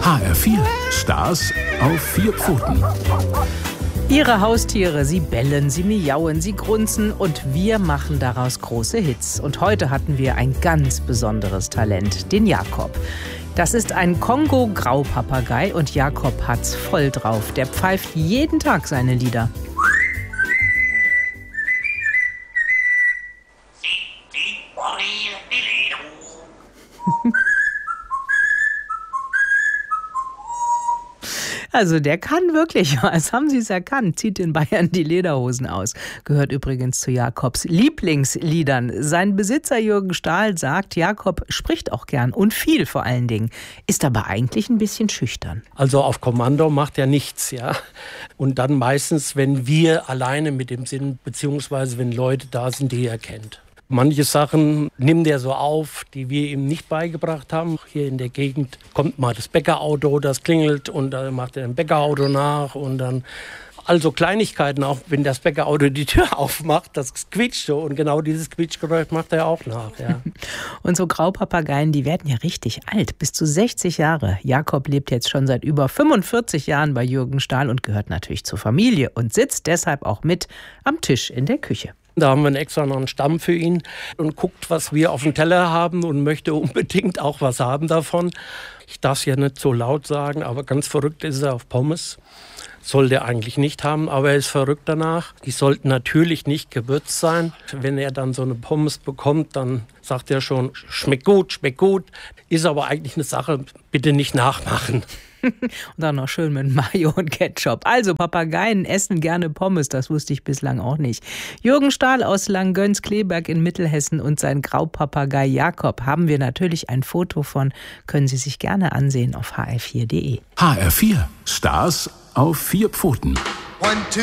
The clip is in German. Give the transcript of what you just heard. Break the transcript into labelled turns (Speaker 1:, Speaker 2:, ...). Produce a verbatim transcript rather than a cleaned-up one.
Speaker 1: H R vier, Stars auf vier Pfoten.
Speaker 2: Ihre Haustiere, sie bellen, sie miauen, sie grunzen und wir machen daraus große Hits. Und heute hatten wir ein ganz besonderes Talent, den Jakob. Das ist ein Kongo-Graupapagei und Jakob hat's voll drauf. Der pfeift jeden Tag seine Lieder. Also der kann wirklich was, haben Sie es erkannt, zieht in Bayern die Lederhosen aus. Gehört übrigens zu Jakobs Lieblingsliedern. Sein Besitzer Jürgen Stahl sagt, Jakob spricht auch gern und viel vor allen Dingen, ist aber eigentlich ein bisschen schüchtern.
Speaker 3: Also auf Kommando macht er nichts, ja. Und dann meistens, wenn wir alleine mit ihm sind, beziehungsweise wenn Leute da sind, die er kennt. Manche Sachen nimmt er so auf, die wir ihm nicht beigebracht haben. Hier in der Gegend kommt mal das Bäckerauto, das klingelt und dann macht er ein Bäckerauto nach und dann also Kleinigkeiten, auch wenn das Bäckerauto die Tür aufmacht, das quietscht so und genau dieses Quietschgeräusch macht er auch nach. Ja.
Speaker 2: Und so Graupapageien, die werden ja richtig alt, bis zu sechzig Jahre. Jakob lebt jetzt schon seit über fünfundvierzig Jahren bei Jürgen Stahl und gehört natürlich zur Familie und sitzt deshalb auch mit am Tisch in der Küche.
Speaker 3: Da haben wir extra noch einen Stamm für ihn und guckt, was wir auf dem Teller haben und möchte unbedingt auch was haben davon. Ich darf es ja nicht so laut sagen, aber ganz verrückt ist er auf Pommes. Sollte er eigentlich nicht haben, aber er ist verrückt danach. Die sollten natürlich nicht gewürzt sein. Wenn er dann so eine Pommes bekommt, dann sagt er schon, schmeckt gut, schmeckt gut. Ist aber eigentlich eine Sache, bitte nicht nachmachen.
Speaker 2: Und dann noch schön mit Mayo und Ketchup. Also Papageien essen gerne Pommes, das wusste ich bislang auch nicht. Jürgen Stahl aus Langgöns-Kleberg in Mittelhessen und sein Graupapagei Jakob haben wir natürlich ein Foto von, können Sie sich gerne ansehen auf h r vier punkt d e.
Speaker 1: H R vier, Stars auf vier Pfoten.
Speaker 4: One, two.